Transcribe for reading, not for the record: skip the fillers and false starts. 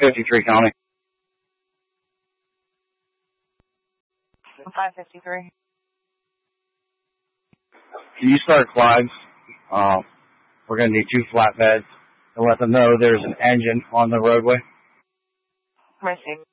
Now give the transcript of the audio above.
53 County. 553. Can you start Clyde's? We're going to need 2 flatbeds and let them know there's an engine on the roadway. Mercy.